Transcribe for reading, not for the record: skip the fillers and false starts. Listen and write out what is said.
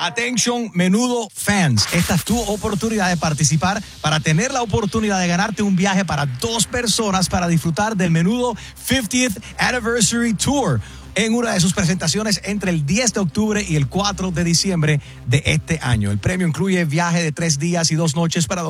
Attention, Menudo fans. Esta es tu oportunidad de participar para tener la oportunidad de ganarte un viaje para 2 personas para disfrutar del Menudo 50th Anniversary Tour en una de sus presentaciones entre el 10 de octubre y el 4 de diciembre de este año. El premio incluye viaje de 3 días y 2 noches para